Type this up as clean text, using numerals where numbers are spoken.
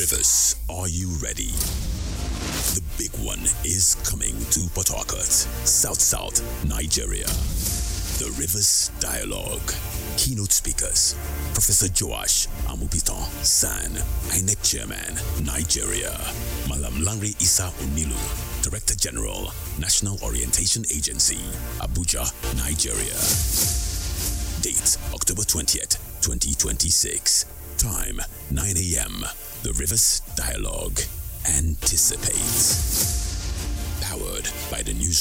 Rivers, are you ready? The big one is coming to Port Harcourt, South, Nigeria. The Rivers Dialogue. Keynote speakers: Professor Joash Amupitan, SAN, INEC Chairman, Nigeria. Malam Lanre Isa Onilu, Director General, National Orientation Agency, Abuja, Nigeria. Date: October 20th, 2026. Time: 9 a.m. The Rivers Dialogue. Anticipate. Powered by the News